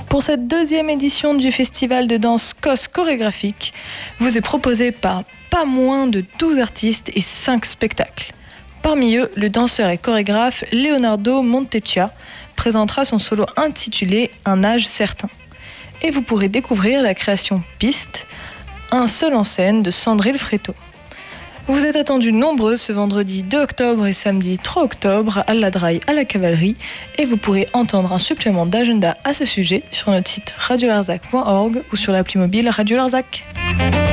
Pour cette deuxième édition du festival de danse COS chorégraphique, vous est proposé par pas moins de 12 artistes et 5 spectacles. Parmi eux, le danseur et chorégraphe Leonardo Montecchia présentera son solo intitulé « Un âge certain ». Et vous pourrez découvrir la création Piste, un seul en scène de Sandrine Fréteau. Vous êtes attendus nombreux ce vendredi 2 octobre et samedi 3 octobre à la Draille à la Cavalerie et vous pourrez entendre un supplément d'agenda à ce sujet sur notre site radiolarzac.org ou sur l'appli mobile Radio Larzac.